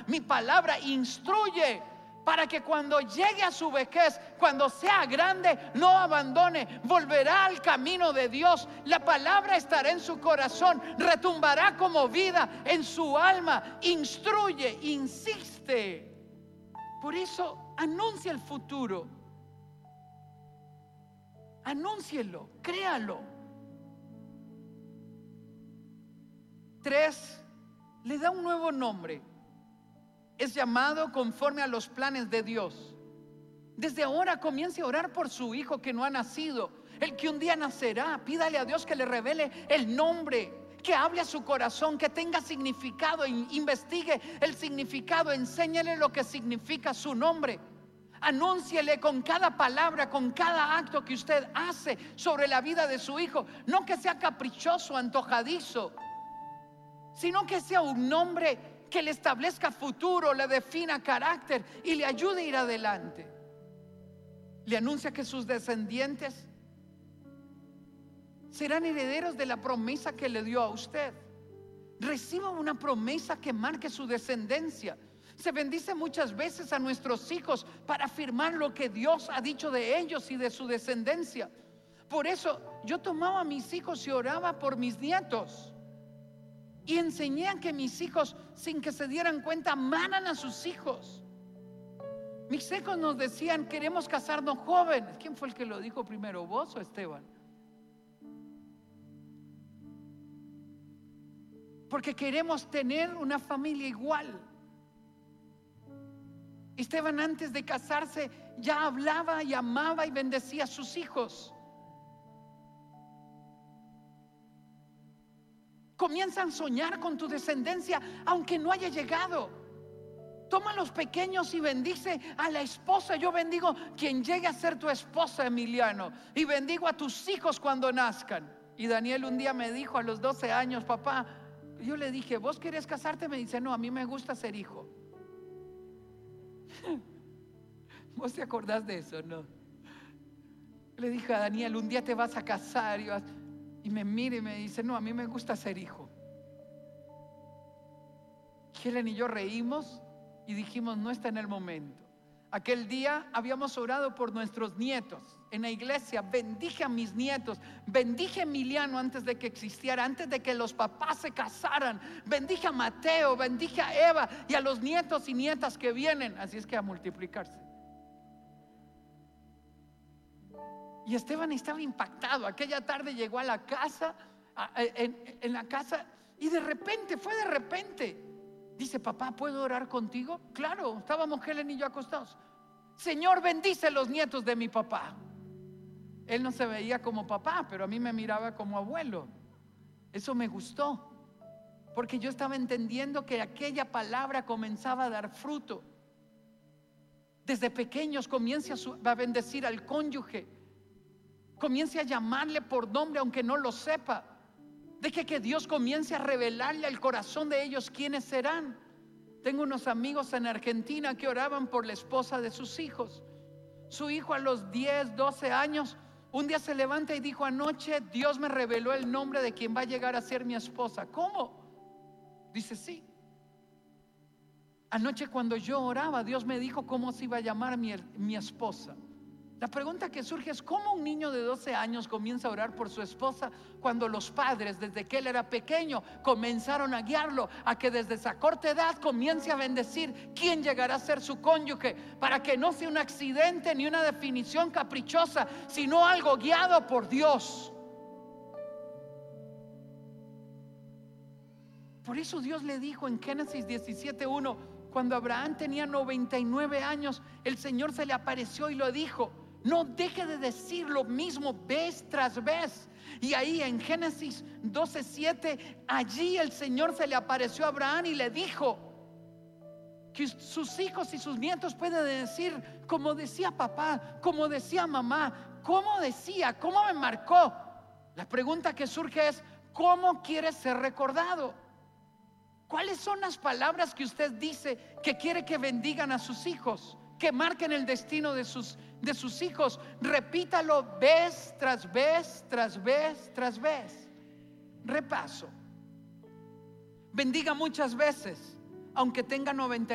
mi palabra instruye para que cuando llegue a su vejez, cuando sea grande, no abandone, volverá al camino de Dios. La palabra estará en su corazón, retumbará como vida en su alma. Instruye, insiste. Por eso anuncia el futuro. Anúncielo, créalo. 3, le da un nuevo nombre. Es llamado conforme a los planes de Dios. Desde ahora comience a orar por su hijo que no ha nacido, el que un día nacerá. Pídale a Dios que le revele el nombre, que hable a su corazón, que tenga significado, investigue el significado, enséñale lo que significa su nombre. Anúnciele con cada palabra, con cada acto que usted hace sobre la vida de su hijo. No que sea caprichoso, antojadizo, sino que sea un nombre que le establezca futuro, le defina carácter y le ayude a ir adelante. Le anuncia que sus descendientes serán herederos de la promesa que le dio a usted. Reciba una promesa que marque su descendencia. Se bendice muchas veces a nuestros hijos para afirmar lo que Dios ha dicho de ellos y de su descendencia. Por eso yo tomaba a mis hijos y oraba por mis nietos. Y enseñé a que mis hijos, sin que se dieran cuenta, amaran a sus hijos. Mis hijos nos decían: queremos casarnos jóvenes. ¿Quién fue el que lo dijo primero, vos o Esteban? Porque queremos tener una familia igual. Esteban, antes de casarse, ya hablaba y amaba y bendecía a sus hijos. Comienzan a soñar con tu descendencia, aunque no haya llegado. Toma a los pequeños y bendice a la esposa. Yo bendigo quien llegue a ser tu esposa, Emiliano, y bendigo a tus hijos cuando nazcan. Y Daniel un día me dijo a los 12 años: papá, yo le dije, ¿vos querés casarte? Me dice: no, a mí me gusta ser hijo. ¿Vos te acordás de eso? No. Le dije a Daniel: un día te vas a casar y me mira y me dice: no, a mí me gusta ser hijo. Helen y yo reímos y dijimos: no está en el momento. Aquel día habíamos orado por nuestros nietos en la iglesia. Bendije a mis nietos, bendije a Emiliano antes de que existiera, antes de que los papás se casaran. Bendije a Mateo, bendije a Eva y a los nietos y nietas que vienen. Así es que a multiplicarse. Y Esteban estaba impactado. Aquella tarde llegó a la casa, en la casa, y de repente, fue de repente. Dice: papá, ¿puedo orar contigo? Claro, estábamos Helen y yo acostados. Señor, bendice los nietos de mi papá. Él no se veía como papá, pero a mí me miraba como abuelo. Eso me gustó, porque yo estaba entendiendo que aquella palabra comenzaba a dar fruto. Desde pequeños comience a bendecir al cónyuge. Comience a llamarle por nombre aunque no lo sepa. Deje que Dios comience a revelarle al corazón de ellos quiénes serán. Tengo unos amigos en Argentina que oraban por la esposa de sus hijos. Su hijo a los 10, 12 años un día se levanta y dijo: anoche Dios me reveló el nombre de quien va a llegar a ser mi esposa. ¿Cómo? Dice: sí. Anoche cuando yo oraba, Dios me dijo cómo se iba a llamar mi esposa. La pregunta que surge es: ¿cómo un niño de 12 años comienza a orar por su esposa cuando los padres, desde que él era pequeño, comenzaron a guiarlo a que desde esa corta edad comience a bendecir quién llegará a ser su cónyuge, para que no sea un accidente ni una definición caprichosa, sino algo guiado por Dios? Por eso Dios le dijo en Génesis 17:1, cuando Abraham tenía 99 años, el Señor se le apareció y lo dijo: no deje de decir lo mismo vez tras vez. Y ahí en Génesis 12:7, allí el Señor se le apareció a Abraham y le dijo que sus hijos y sus nietos pueden decir como decía papá, como decía mamá, como decía, cómo me marcó. La pregunta que surge es: ¿cómo quiere ser recordado? ¿Cuáles son las palabras que usted dice que quiere que bendigan a sus hijos, que marquen el destino de sus hijos? Repítalo vez tras vez, tras vez, tras vez. Repaso. Bendiga muchas veces, aunque tenga 90